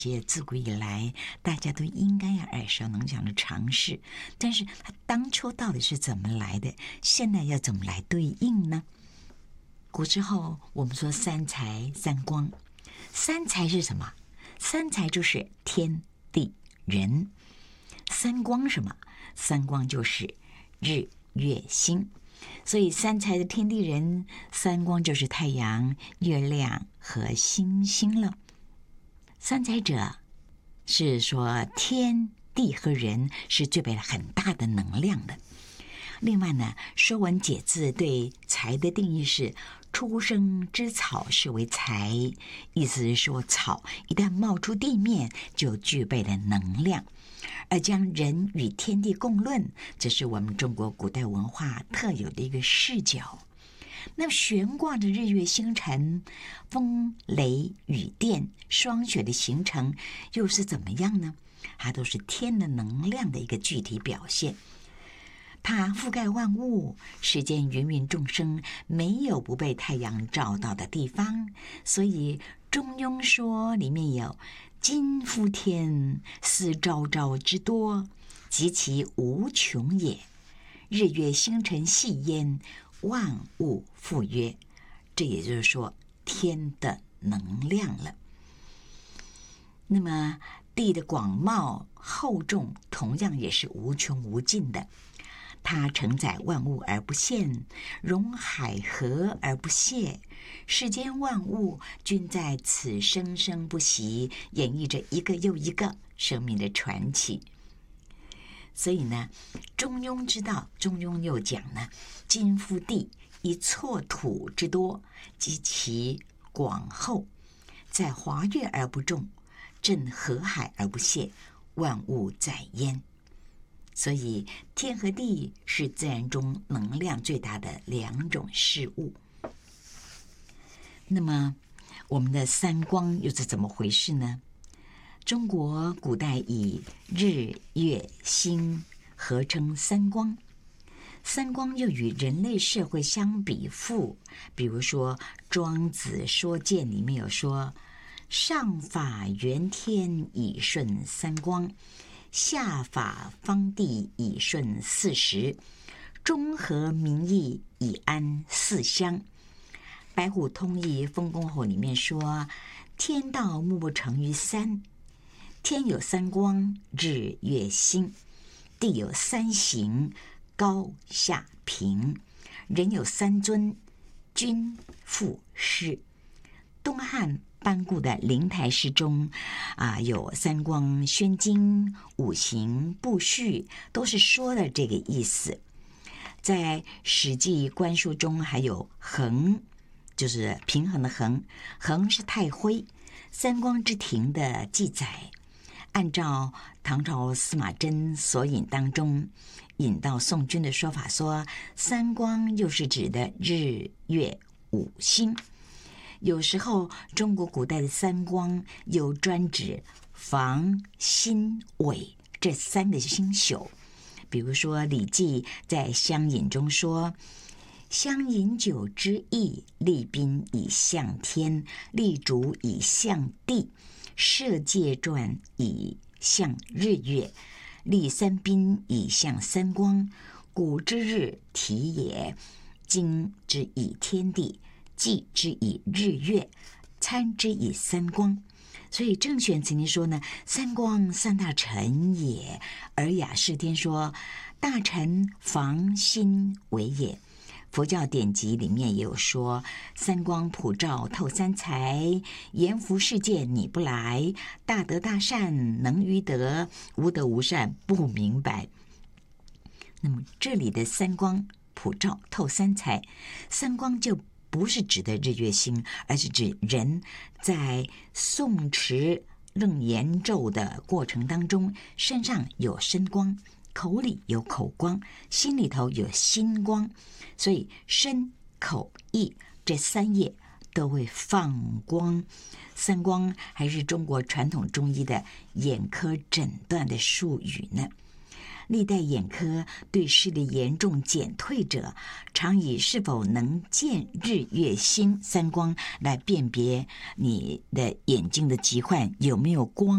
自古以来大家都应该要耳熟能详的常识，但是它当初到底是怎么来的？现在要怎么来对应呢？古之后我们说三才三光，三才是什么？三才就是天地人，三光什么？三光就是日月星。所以三才的天地人，三光就是太阳、月亮和星星了。三才者是说天地和人是具备了很大的能量的。另外呢，《说文解字》对才的定义是初生之草是为才，意思是说草一旦冒出地面就具备了能量。而将人与天地共论，这是我们中国古代文化特有的一个视角。那悬挂着日月星辰、风雷雨电霜雪的形成又是怎么样呢？它都是天的能量的一个具体表现。它覆盖万物，世间芸芸众生没有不被太阳照到的地方，所以《中庸说》里面有今夫天，斯昭昭之多，及其无穷也。日月星辰系焉，万物复曰。这也就是说天的能量了。那么地的广袤厚重同样也是无穷无尽的，它承载万物而不限，容海河而不泄，世间万物均在此生生不息，演绎着一个又一个生命的传奇。所以呢，中庸之道，中庸又讲呢，今夫地，以错土之多，及其广厚，在华岳而不重，震河海而不泄，万物在焉。所以天和地是自然中能量最大的两种事物。那么我们的三光又是怎么回事呢？中国古代以日月星合称三光，三光又与人类社会相比附。比如说庄子说见里面有说，上法圆天以顺三光，下法方地以顺四时，中和民意以安四乡。白虎通义丰公后里面说，天道目不成于三，天有三光，日月星；地有三形，高下平；人有三尊，君父师。东汉班固的灵台诗中有三光宣经、五行布序，都是说的这个意思。在史记官书中还有衡，就是平衡的衡，衡是太徽，三光之庭的记载。按照唐朝司马贞所引当中引到宋君的说法说，三光又是指的日月五星。有时候中国古代的三光又专指房、辛、尾这三个星宿。比如说礼记在相引中说，相饮酒之意，立宾以向天，立烛以向地，设戒传以向日月，立三宾以向三光。古之日体也，今之以天地，祭之以日月，参之以三光。所以郑玄曾经说呢，三光三大臣也。尔雅释天说，大臣房、辛为也。佛教典籍里面也有说，三光普照透三才，阎浮世界你不来，大德大善能于德，无德无善不明白。那么这里的三光普照透三才，三光就不是指的日月星，而是指人在诵持楞严咒的过程当中，身上有身光，口里有口光，心里头有心光。所以身口意这三业都会放光。三光还是中国传统中医的眼科诊断的术语呢。历代眼科对视力严重减退者，常以是否能见日月星三光来辨别你的眼睛的疾患有没有光